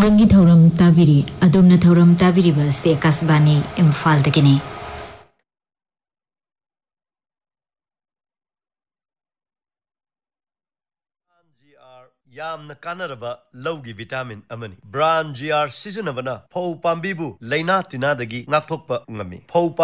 ꯅꯪꯒꯤ ꯊꯧꯔꯝ ꯇꯥꯕꯤꯔꯤ ꯑꯗꯣꯝꯅ ꯊꯧꯔꯝ ꯇꯥꯕꯤꯔꯤꯕ ꯑꯁꯤ ꯑꯀꯥꯁꯕꯥꯅꯤ ꯏꯝꯐꯥꯜꯗꯒꯤꯅꯤ ꯌꯥꯝꯅ ꯀꯥꯟꯅꯔꯕ ꯂꯧꯒꯤ ꯚꯤꯇꯥꯃꯤꯟ ꯑꯃꯅꯤ ꯕ꯭ꯔꯥꯟ ꯖꯤꯑꯥꯔ ꯁꯤꯖꯤꯟꯅꯕꯅ ꯐꯧ ꯄꯥꯝꯕꯤꯕꯨ ꯂꯩꯅꯥ ꯇꯤꯟꯅꯥꯗꯒꯤ ꯉꯥꯛꯊꯣꯛꯄ ꯉꯝꯃꯤ ꯐꯧ